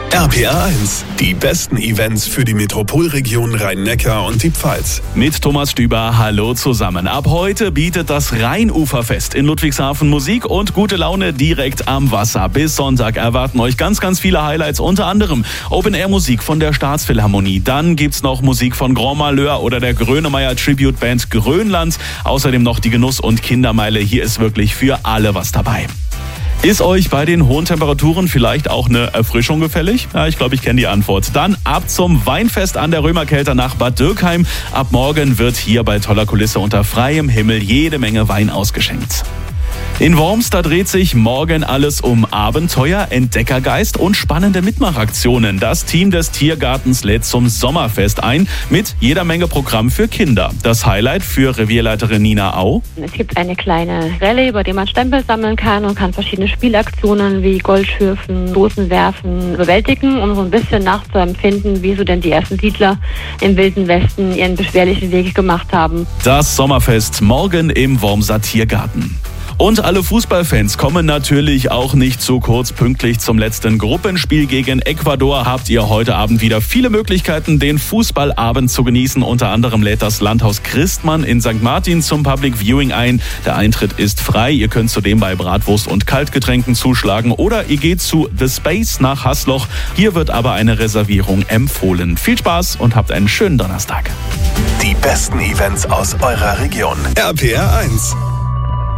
RPR 1, die besten Events für die Metropolregion Rhein-Neckar und die Pfalz. Mit Thomas Stüber, hallo zusammen. Ab heute bietet das Rheinuferfest in Ludwigshafen Musik und gute Laune direkt am Wasser. Bis Sonntag erwarten euch ganz viele Highlights, unter anderem Open-Air-Musik von der Staatsphilharmonie. Dann gibt's noch Musik von Grand Malheur oder der Grönemeyer Tribute-Band Grönland. Außerdem noch die Genuss- und Kindermeile. Hier ist wirklich für alle was dabei. Ist euch bei den hohen Temperaturen vielleicht auch eine Erfrischung gefällig? Ja, ich glaube, ich kenne die Antwort. Dann ab zum Weinfest an der Römerkelter nach Bad Dürkheim. Ab morgen wird hier bei toller Kulisse unter freiem Himmel jede Menge Wein ausgeschenkt. In Worms, da dreht sich morgen alles um Abenteuer, Entdeckergeist und spannende Mitmachaktionen. Das Team des Tiergartens lädt zum Sommerfest ein mit jeder Menge Programm für Kinder. Das Highlight für Revierleiterin Nina Au: Es gibt eine kleine Rallye, bei der man Stempel sammeln kann und kann verschiedene Spielaktionen wie Goldschürfen, Dosenwerfen bewältigen, um so ein bisschen nachzuempfinden, wie so denn die ersten Siedler im Wilden Westen ihren beschwerlichen Weg gemacht haben. Das Sommerfest morgen im Wormser Tiergarten. Und alle Fußballfans kommen natürlich auch nicht zu kurz. Pünktlich zum letzten Gruppenspiel gegen Ecuador habt ihr heute Abend wieder viele Möglichkeiten, den Fußballabend zu genießen. Unter anderem lädt das Landhaus Christmann in St. Martin zum Public Viewing ein. Der Eintritt ist frei. Ihr könnt zudem bei Bratwurst und Kaltgetränken zuschlagen oder ihr geht zu The Space nach Hasloch. Hier wird aber eine Reservierung empfohlen. Viel Spaß und habt einen schönen Donnerstag. Die besten Events aus eurer Region. RPR 1.